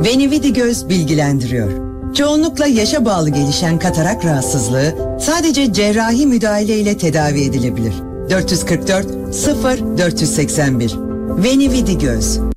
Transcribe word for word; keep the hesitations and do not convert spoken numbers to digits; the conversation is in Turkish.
Venividi Göz bilgilendiriyor. Çoğunlukla yaşa bağlı gelişen katarak rahatsızlığı sadece cerrahi müdahale ile tedavi edilebilir. dört yüz kırk dört sıfır dört yüz seksen bir Venividi Göz.